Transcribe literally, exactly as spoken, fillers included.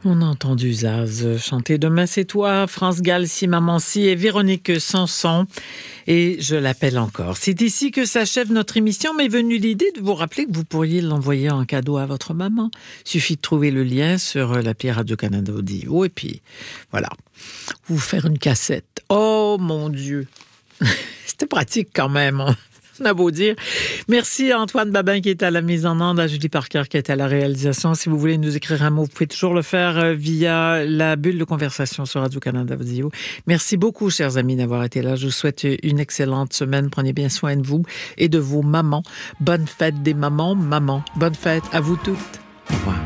On a entendu Zaz chanter Demain c'est toi, France Gall, Si Maman Si et Véronique Sanson. Et je l'appelle encore. C'est ici que s'achève notre émission, m'est venue l'idée de vous rappeler que vous pourriez l'envoyer en cadeau à votre maman. Il suffit de trouver le lien sur l'appli Radio-Canada Audio et puis voilà, vous faire une cassette. Oh mon Dieu, c'était pratique quand même, hein. On a beau dire. Merci à Antoine Babin qui est à la mise en onde, à Julie Parker qui est à la réalisation. Si vous voulez nous écrire un mot, vous pouvez toujours le faire via la bulle de conversation sur Radio-Canada Audio. Merci beaucoup, chers amis, d'avoir été là. Je vous souhaite une excellente semaine. Prenez bien soin de vous et de vos mamans. Bonne fête des mamans, mamans. Bonne fête à vous toutes. Au revoir.